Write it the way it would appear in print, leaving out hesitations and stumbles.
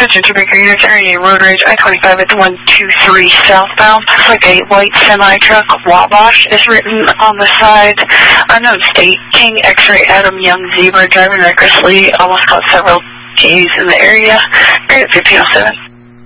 Attention to Baker units, area road rage I-25 at the 123 southbound. Looks like a white semi-truck, Wabash, is written on the side. Unknown state, King X-ray Adam Young Zebra, driving recklessly, almost caught several Ks in the area. Area 1507.